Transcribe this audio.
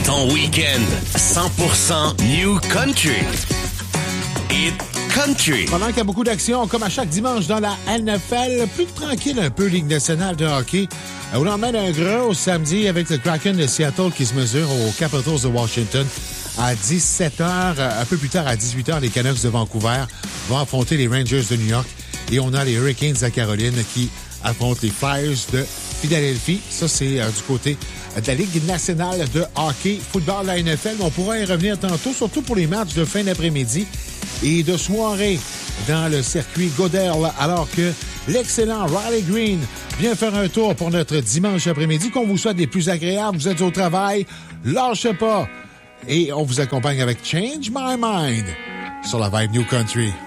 Ton week-end 100% New Country. Hit Country. Pendant qu'il y a beaucoup d'actions, comme à chaque dimanche dans la NFL, plus tranquille un peu, Ligue nationale de hockey. Au lendemain d'un gros samedi avec le Kraken de Seattle qui se mesure aux Capitals de Washington à 17h. Un peu plus tard, à 18h, les Canucks de Vancouver vont affronter les Rangers de New York. Et on a les Hurricanes de Caroline qui affrontent les Flyers de Philadelphie. Ça, c'est du côté de la Ligue nationale de hockey, football de la NFL. On pourra y revenir tantôt, surtout pour les matchs de fin d'après-midi et de soirée dans le circuit Goodell, alors que l'excellent Riley Green vient faire un tour pour notre dimanche après-midi. Qu'on vous souhaite des plus agréables. Vous êtes au travail, lâchez pas. Et on vous accompagne avec Change My Mind sur la Vibe New Country.